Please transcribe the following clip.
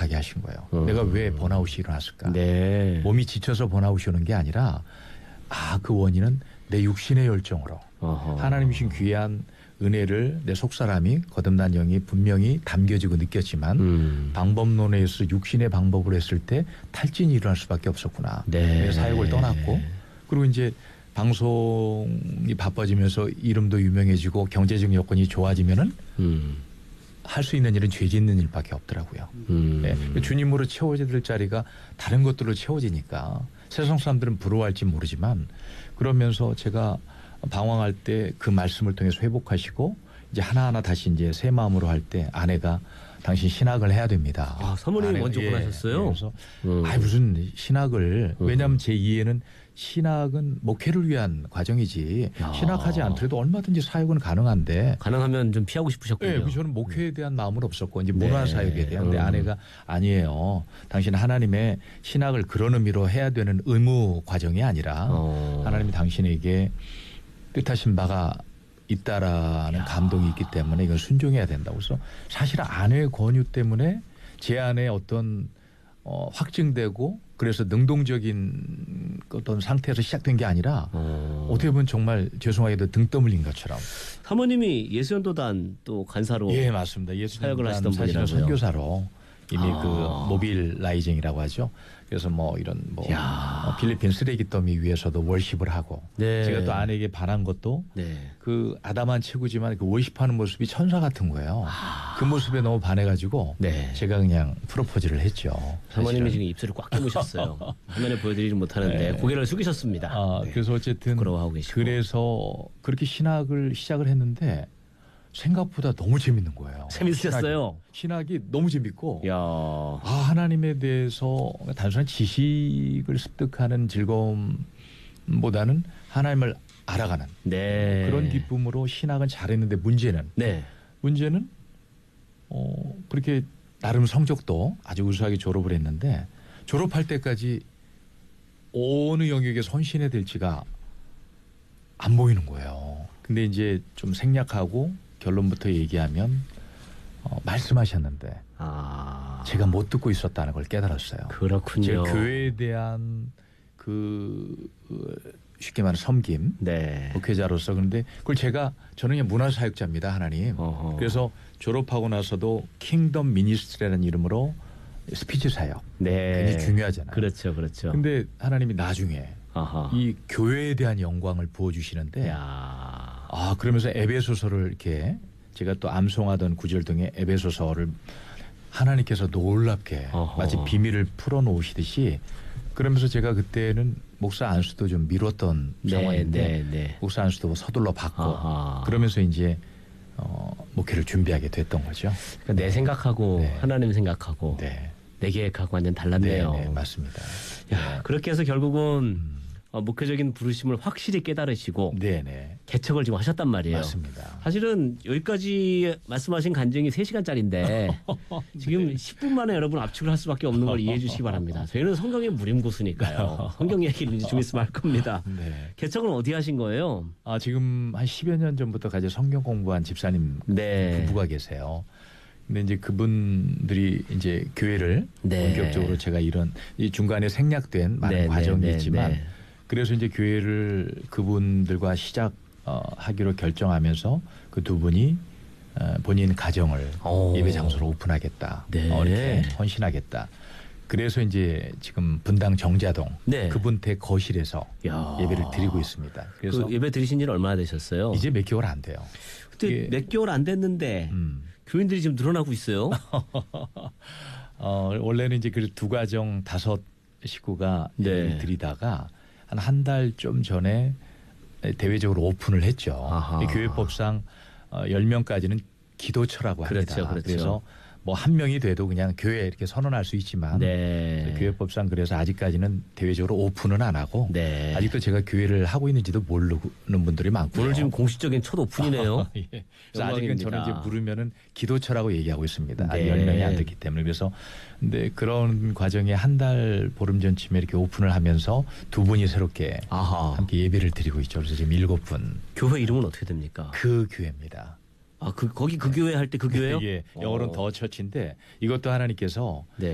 생각하게 하신 거예요. 내가 왜 번아웃이 일어났을까? 네. 몸이 지쳐서 번아웃이 오는 게 아니라 그 원인은 내 육신의 열정으로 하나님 주신 귀한 은혜를 내 속사람이 거듭난 영이 분명히 담겨지고 느꼈지만 방법론에 의해서 육신의 방법으로 했을 때 탈진이 일어날 수밖에 없었구나. 네. 그래서 사역을 떠났고 그리고 이제 방송이 바빠지면서 이름도 유명해지고 경제적 여건이 좋아지면은 할 수 있는 일은 죄 짓는 일밖에 없더라고요. 네. 주님으로 채워져야 될 자리가 다른 것들로 채워지니까 세상 사람들은 부러워할지 모르지만 그러면서 제가 방황할 때 그 말씀을 통해서 회복하시고 이제 하나하나 다시 이제 새 마음으로 할 때 아내가 당신 신학을 해야 됩니다. 사모님이 먼저 권하셨어요? 그래서 무슨 신학을 왜냐하면 제 이해는 신학은 목회를 위한 과정이지 신학하지 않더라도 얼마든지 사역은 가능한데 가능하면 좀 피하고 싶으셨군요. 네, 저는 목회에 대한 마음은 없었고 이제 문화사역에 대한 내 아내가 아니에요. 당신 하나님의 신학을 그런 의미로 해야 되는 의무 과정이 아니라 하나님이 당신에게 뜻하신 바가 있다라는 감동이 있기 때문에 이건 순종해야 된다고. 그래서 사실 아내의 권유 때문에 제 안에 어떤 확증되고 그래서 능동적인 어떤 상태에서 시작된 게 아니라 어떻게 보면 정말 죄송하게도 등 떠밀린 것처럼. 사모님이 예수연도단 또 간사로 예 맞습니다. 사역을 하시던 사실은 분이라고요. 선교사로 이미 그 모빌라이징이라고 하죠. 그래서 뭐 이런 필리핀 쓰레기 더미 위에서도 월십을 하고 제가 또 아내에게 반한 것도 그 아담한 체구지만 그 월십하는 모습이 천사 같은 거예요. 그 모습에 너무 반해가지고 제가 그냥 프로포즈를 했죠. 사모님이 지금 입술을 꽉 깨무셨어요. 화면에 보여드리지 못하는데 고개를 숙이셨습니다. 그래서 어쨌든 부끄러워하고 계시고. 그래서 그렇게 신학을 시작을 했는데 생각보다 너무 재밌는 거예요. 재밌으셨어요? 신학이 너무 재밌고 야. 하나님에 대해서 단순한 지식을 습득하는 즐거움보다는 하나님을 알아가는 그런 기쁨으로 신학은 잘했는데 문제는 그렇게 나름 성적도 아주 우수하게 졸업을 했는데 졸업할 때까지 어느 영역에 선신해 될지가 안 보이는 거예요. 근데 이제 좀 생략하고 결론부터 얘기하면 말씀하셨는데 제가 못 듣고 있었다는 걸 깨달았어요. 그렇군요. 제가 교회에 대한 쉽게 말하는 섬김 목회자로서 그런데 그걸 저는 그냥 문화사역자입니다. 하나님. 그래서 졸업하고 나서도 킹덤 미니스트리라는 이름으로 스피치 사역 굉장히 중요하잖아요. 그렇죠. 근데 하나님이 나중에 이 교회에 대한 영광을 부어주시는데 그러면서 에베소서를 이렇게 제가 또 암송하던 구절 등의 에베소서를 하나님께서 놀랍게 마치 비밀을 풀어놓으시듯이 그러면서 제가 그때는 목사 안수도 좀 미뤘던 상황인데 목사 안수도 서둘러 받고 그러면서 이제 목회를 준비하게 됐던 거죠. 그러니까 내 생각하고 하나님 생각하고 내 계획하고 완전 달랐네요. 네, 맞습니다. 그렇게 해서 결국은 목회적인 부르심을 확실히 깨달으시고 개척을 지금 하셨단 말이에요. 맞습니다. 사실은 여기까지 말씀하신 간증이 3시간짜리인데 지금 10분 만에 여러분 압축을 할 수밖에 없는 걸 이해해 주시기 바랍니다. 저희는 성경의 무림고수니까요. 성경 얘기를 이제 좀 있으면 할 겁니다. 개척은 어디 하신 거예요? 지금 한 10여 년 전부터 같이 성경 공부한 집사님 부부가 계세요. 근데 이제 그분들이 이제 교회를 본격적으로 제가 이런 이 중간에 생략된 많은 과정이 있지만 그래서 이제 교회를 그분들과 시작하기로 결정하면서 그 두 분이 본인 가정을 예배 장소로 오픈하겠다. 이렇게 헌신하겠다. 그래서 이제 지금 분당 정자동 그분 댁 거실에서 예배를 드리고 있습니다. 그래서 그 예배 드리신 지는 얼마나 되셨어요? 이제 몇 개월 안 돼요. 그때 몇 개월 안 됐는데 교인들이 지금 늘어나고 있어요. 원래는 이제 그 두 가정 5 식구가 예배를 드리다가 한 달 좀 전에 대외적으로 오픈을 했죠. 교회법상 10명까지는 기도처라고 합니다. 그래서 뭐 한 명이 돼도 그냥 교회에 이렇게 선언할 수 있지만 교회법상 그래서 아직까지는 대외적으로 오픈은 안 하고 아직도 제가 교회를 하고 있는지도 모르는 분들이 많고요. 오늘 지금 공식적인 첫 오픈이네요. 그래서 아직은 저는 이제 부르면은 기도처라고 얘기하고 있습니다. 10명이 안 됐기 때문에. 그래서 근데 그런 과정에 한 달 보름 전쯤에 이렇게 오픈을 하면서 두 분이 새롭게 함께 예배를 드리고 있죠. 그래서 지금 7분. 교회 이름은 어떻게 됩니까? 그 교회입니다. 거기 그 교회 할 때 그 교회요? 영어로는 더 처치인데 이것도 하나님께서